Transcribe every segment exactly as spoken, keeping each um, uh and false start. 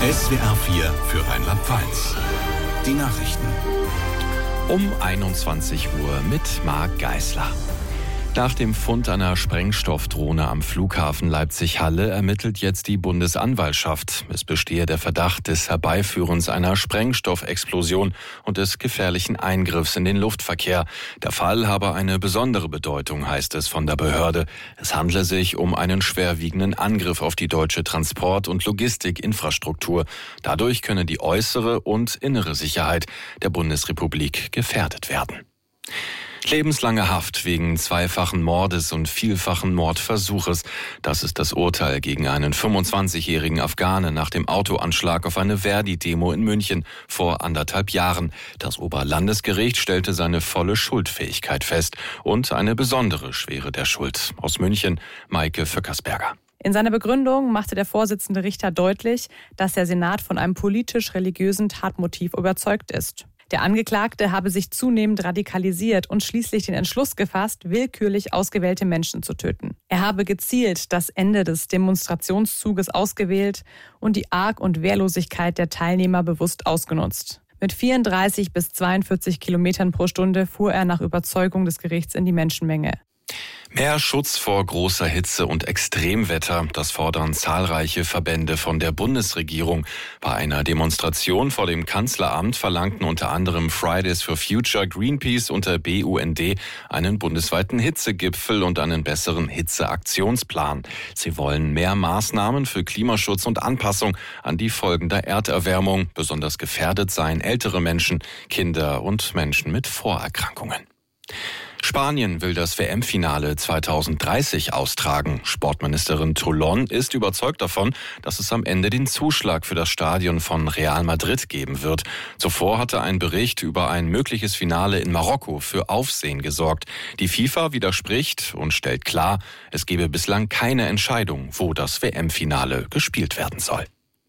S W R vier für Rheinland-Pfalz. Die Nachrichten. Um einundzwanzig Uhr mit Marc Geisler. Nach dem Fund einer Sprengstoffdrohne am Flughafen Leipzig-Halle ermittelt jetzt die Bundesanwaltschaft. Es bestehe der Verdacht des Herbeiführens einer Sprengstoffexplosion und des gefährlichen Eingriffs in den Luftverkehr. Der Fall habe eine besondere Bedeutung, heißt es von der Behörde. Es handle sich um einen schwerwiegenden Angriff auf die deutsche Transport- und Logistikinfrastruktur. Dadurch könne die äußere und innere Sicherheit der Bundesrepublik gefährdet werden. Lebenslange Haft wegen zweifachen Mordes und vielfachen Mordversuches. Das ist das Urteil gegen einen fünfundzwanzigjährigen Afghanen nach dem Autoanschlag auf eine Verdi-Demo in München vor anderthalb Jahren. Das Oberlandesgericht stellte seine volle Schuldfähigkeit fest und eine besondere Schwere der Schuld. Aus München, Maike Föckersberger. In seiner Begründung machte der Vorsitzende Richter deutlich, dass der Senat von einem politisch-religiösen Tatmotiv überzeugt ist. Der Angeklagte habe sich zunehmend radikalisiert und schließlich den Entschluss gefasst, willkürlich ausgewählte Menschen zu töten. Er habe gezielt das Ende des Demonstrationszuges ausgewählt und die Arg- und Wehrlosigkeit der Teilnehmer bewusst ausgenutzt. Mit vierunddreißig bis zweiundvierzig Kilometern pro Stunde fuhr er nach Überzeugung des Gerichts in die Menschenmenge. Mehr Schutz vor großer Hitze und Extremwetter, das fordern zahlreiche Verbände von der Bundesregierung. Bei einer Demonstration vor dem Kanzleramt verlangten unter anderem Fridays for Future, Greenpeace und der B U N D einen bundesweiten Hitzegipfel und einen besseren Hitzeaktionsplan. Sie wollen mehr Maßnahmen für Klimaschutz und Anpassung an die Folgen der Erderwärmung. Besonders gefährdet seien ältere Menschen, Kinder und Menschen mit Vorerkrankungen. Spanien will das W M-Finale zweitausenddreißig austragen. Sportministerin Toulon ist überzeugt davon, dass es am Ende den Zuschlag für das Stadion von Real Madrid geben wird. Zuvor hatte ein Bericht über ein mögliches Finale in Marokko für Aufsehen gesorgt. Die FIFA widerspricht und stellt klar, es gebe bislang keine Entscheidung, wo das W M-Finale gespielt werden soll.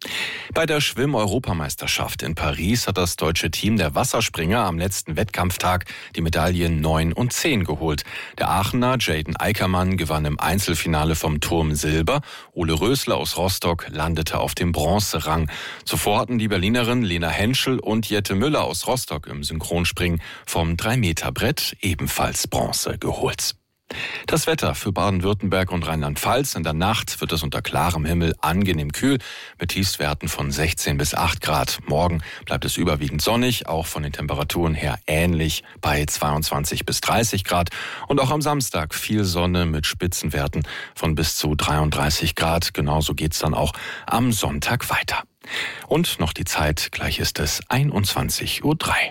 Bei der Schwimm-Europameisterschaft in Paris hat das deutsche Team der Wasserspringer am letzten Wettkampftag die Medaillen neun und zehn geholt. Der Aachener Jaden Eickermann gewann im Einzelfinale vom Turm Silber. Ole Rösler aus Rostock landete auf dem Bronzerang. Zuvor hatten die Berlinerin Lena Henschel und Jette Müller aus Rostock im Synchronspringen vom drei Meter Brett ebenfalls Bronze geholt. Das Wetter für Baden-Württemberg und Rheinland-Pfalz. In der Nacht wird es unter klarem Himmel angenehm kühl mit Tiefstwerten von sechzehn bis acht Grad. Morgen bleibt es überwiegend sonnig, auch von den Temperaturen her ähnlich bei zweiundzwanzig bis dreißig Grad. Und auch am Samstag viel Sonne mit Spitzenwerten von bis zu dreiunddreißig Grad. Genauso geht's dann auch am Sonntag weiter. Und noch die Zeit, gleich ist es einundzwanzig Uhr drei.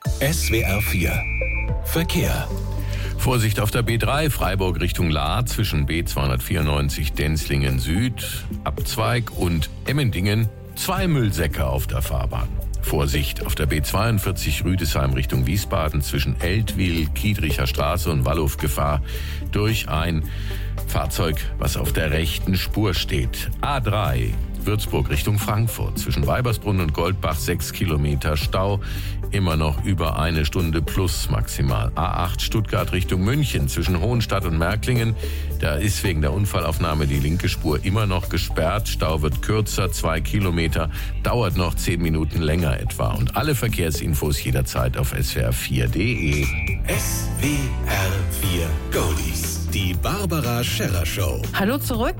S W R vier Verkehr. Vorsicht auf der B drei, Freiburg Richtung Lahr, zwischen B zweihundertvierundneunzig Denzlingen Süd, Abzweig und Emmendingen, zwei Müllsäcke auf der Fahrbahn. Vorsicht auf der B zweiundvierzig Rüdesheim Richtung Wiesbaden, zwischen Eltvil, Kiedricher Straße und Walluf Gefahr durch ein Fahrzeug, was auf der rechten Spur steht. A drei, Würzburg Richtung Frankfurt, zwischen Weibersbrunn und Goldbach sechs Kilometer Stau, immer noch über eine Stunde plus maximal. A acht Stuttgart Richtung München, zwischen Hohenstadt und Märklingen, da ist wegen der Unfallaufnahme die linke Spur immer noch gesperrt. Stau wird kürzer, zwei Kilometer, dauert noch zehn Minuten länger etwa. Und alle Verkehrsinfos jederzeit auf S W R vier punkt de. S W R vier Goldies. Die Barbara Scherrer Show. Hallo zurück.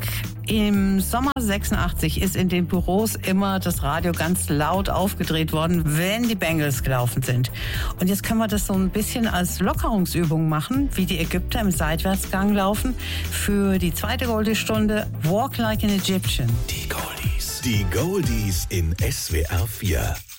Im Sommer sechsundachtzig ist in den Büros immer das Radio ganz laut aufgedreht worden, wenn die Bengals gelaufen sind. Und jetzt können wir das so ein bisschen als Lockerungsübung machen, wie die Ägypter im Seitwärtsgang laufen. Für die zweite Goldie-Stunde Walk Like an Egyptian. Die Goldies. Die Goldies in S W R vier.